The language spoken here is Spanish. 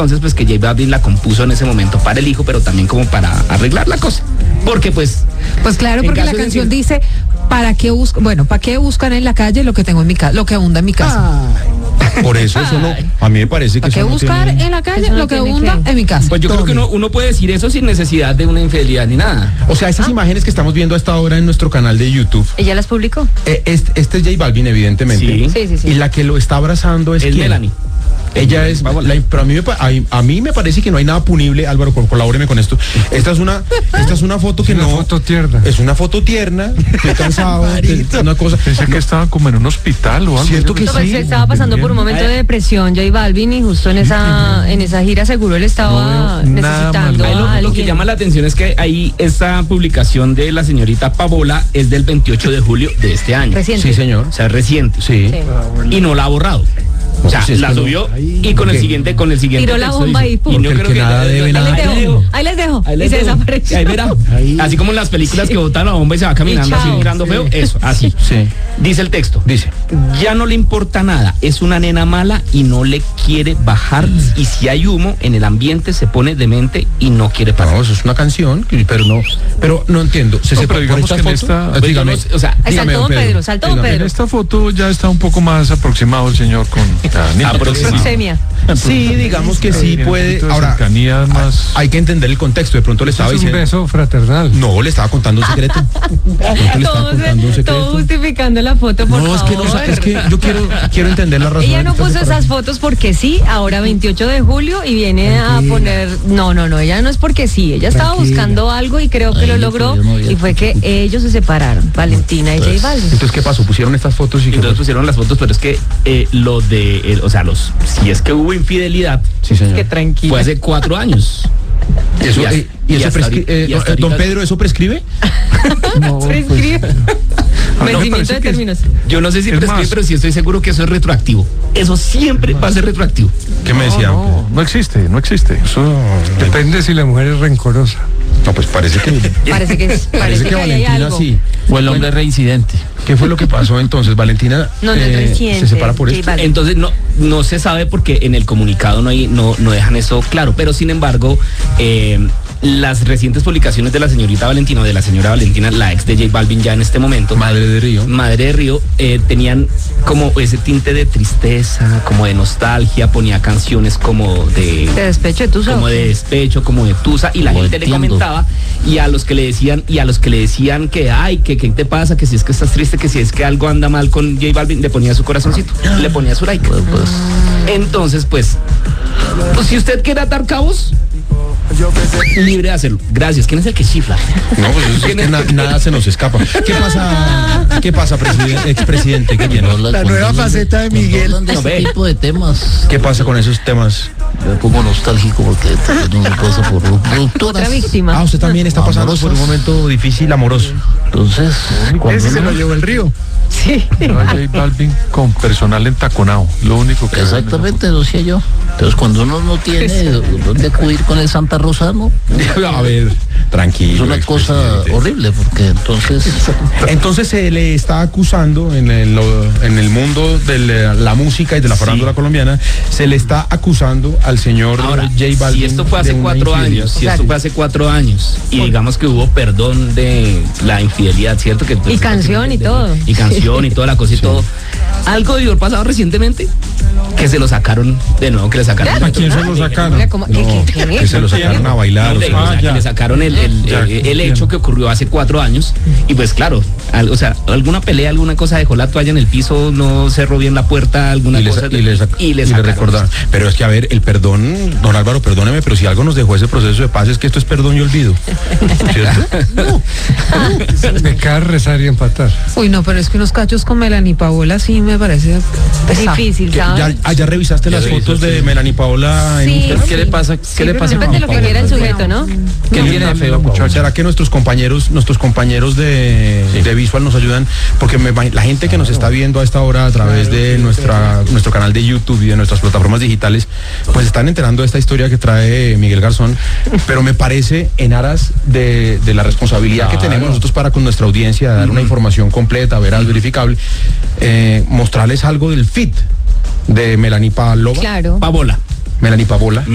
Entonces, pues que J Balvin la compuso en ese momento para el hijo, pero también como para arreglar la cosa. Porque pues... Pues claro, porque la canción dice, ¿para qué buscan en la calle lo que tengo en mi casa, lo que abunda en mi casa? Por eso no, a mí me parece que ¿Para qué buscar en la calle lo que abunda en mi casa? Pues yo creo que uno puede decir eso sin necesidad de una infidelidad ni nada. O sea, esas imágenes que estamos viendo hasta ahora en nuestro canal de YouTube. ¿Ella las publicó? Este es J Balvin, evidentemente. Sí. Y la que lo está abrazando es ¿quién? Melanie. Ella es, pero a mí me parece que no hay nada punible. Álvaro, colabóreme con esto. Esta es una foto que es una foto tierna. Es una foto tierna. Estoy cansado. Una cosa. Pensé que estaba como en un hospital o algo. Cierto que sí. Estaba pasando por un momento de depresión J Balvin y justo en esa gira seguro él estaba necesitando a lo que llama la atención es que ahí esta publicación de la señorita Paola es del 28 de julio de este año. Reciente. Sí, señor. O sea, reciente. Sí. Y no la ha borrado. O sea, pues la subió y con el siguiente tiró la bomba ahí, y no creo que nada debe nada. Ahí les dejo. Y se desapareció. Ahí verá. Así como en las películas que botan la bomba y se va caminando así, mirando feo. Eso, así. Sí. Dice el texto. Dice. Ya no le importa nada. Es una nena mala y no le quiere bajar. Y si hay humo en el ambiente se pone demente y no quiere parar. No, eso es una canción, pero no entiendo. ¿Se separó digamos esta que en foto? dígame. O sea, saltó don Pedro. En esta foto ya está un poco más aproximado el señor con Leucemia. Sí, digamos que sí puede. Ahora, más... hay que entender el contexto. De pronto le estaba diciendo. Un beso fraternal. No, le estaba contando un secreto. Todo justificando la foto, por favor. Es que yo quiero entender la razón. Ella no puso esas fotos porque sí, ahora 28 de julio y viene a poner. No, ella no es porque sí. Ella estaba buscando algo y creo que lo logró y fue que ellos se separaron, Valentina y J Balvin. Entonces, ¿qué pasó? Pusieron estas fotos y entonces pusieron las fotos, pero es que si es que hubo infidelidad, sí, señor. Que tranquilo. Fue hace 4 años. Don Pedro, ¿eso prescribe? No, prescribe. Vencimiento de términos. Yo no sé si prescribe, pero sí estoy seguro que eso es retroactivo. Eso siempre va a ser retroactivo. ¿Qué me decía? No existe. Eso depende si la mujer es rencorosa. No, pues parece que Valentina sí. O el hombre reincidente. ¿Qué fue lo que pasó entonces? Valentina se separa por esto. Entonces no se sabe porque en el comunicado no dejan eso claro, pero sin embargo las recientes publicaciones de la señorita Valentina o de la señora Valentina, la ex de J Balvin ya en este momento, Madre de Río, tenían como ese tinte de tristeza, como de nostalgia, ponía canciones como de despecho, de tusa, como de despecho, como de tusa, y la gente le comentaba, y a los que le decían que ay, que qué te pasa, que si es que estás triste, que si es que algo anda mal con J Balvin, le ponía su corazoncito, le ponía su like. Entonces, pues si usted quiere atar cabos, libre de hacerlo. Gracias. ¿Quién es el que chifla? No, pues es que nada se nos escapa. ¿Qué pasa, expresidente? ¿Qué tiene? La nueva faceta de Miguel. De este tipo de temas. ¿Qué pasa con esos temas? Me pongo nostálgico porque también me pasa por productoras. Otra víctima. Usted también está pasando por un momento difícil, amoroso. Entonces, ese se lo llevó el río. Sí. J Balvin con personal entaconado, lo único que... Exactamente, lo decía yo. Entonces, cuando uno no tiene dónde acudir con el Santa Rosa, ¿no? A ver, tranquilo. Es una cosa horrible, porque entonces... Entonces se le está acusando en el mundo de la música y de la farándula colombiana, se le está acusando al señor J Balvin. Si esto fue hace 4 años, y digamos que hubo perdón de la infidelidad, ¿cierto? Que y canción y todo. Y canción y toda la cosa y todo. Algo debió haber pasado recientemente, que se lo sacaron de nuevo, que le sacaron. ¿A quién se lo sacaron? Que se lo sacaron a bailar. Que le sacaron el hecho que ocurrió hace 4 años. Y pues claro, alguna pelea, alguna cosa, dejó la toalla en el piso, no cerró bien la puerta, alguna cosa. Y le recordaron. Pero es que, a ver, el perdón, don Álvaro, perdóneme, pero si algo nos dejó ese proceso de paz es que esto es perdón y olvido. ¿Cierto? Pecar, rezar y empatar. Uy, no, pero es que unos cachos con Melanie Paola sí me parece difícil, ¿sabes? ¿Ya revisaste las fotos de Melanie Paola? Sí. ¿Qué le pasa? ¿Qué le pasa? Depende de lo que quiera el sujeto, ¿no? ¿Qué tiene de feo, muchacho? ¿Será que nuestros compañeros de Visual nos ayudan? Porque la gente que nos está viendo a esta hora a través de nuestro canal de YouTube y de nuestras plataformas digitales, pues están enterando de esta historia que trae Miguel Garzón, pero me parece en aras de la responsabilidad que tenemos nosotros para con nuestra audiencia, dar una información completa, veraz, verificable, mostrarles algo del feed de Melanie Paola. Claro. Melanie Paola.